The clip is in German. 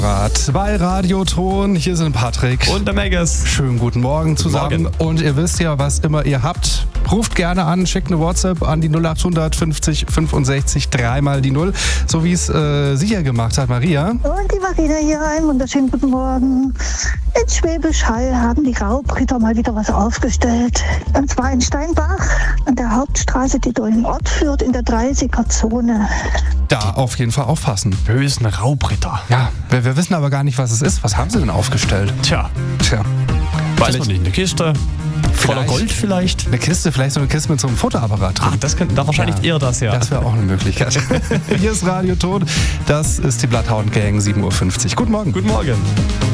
Bei Radioton, hier sind Patrick und der Megas. Schönen guten Morgen zusammen. Morgen. Und ihr wisst ja, was immer ihr habt. Ruft gerne an, schickt eine WhatsApp an die 0800 50 65 3 die 0, so wie es sicher gemacht hat Maria. Und die Marina hier, einen wunderschönen guten Morgen. In Schwäbisch Hall haben die Raubritter mal wieder was aufgestellt. Und zwar in Steinbach, an der Hauptstraße, die durch den Ort führt, in der 30er-Zone. Da auf jeden Fall aufpassen. Bösen Raubritter. Ja, wir wissen aber gar nicht, was es ist. Was haben sie denn aufgestellt? Tja, weiß man nicht. Eine Kiste voller Gold vielleicht? Eine Kiste, vielleicht so eine Kiste mit so einem Fotoapparat drin. Ach, das könnte da wahrscheinlich eher das, ja. Das wäre auch eine Möglichkeit. Hier ist Radioton. Das ist die Bloodhound Gang, 7:50 Uhr. Guten Morgen. Guten Morgen.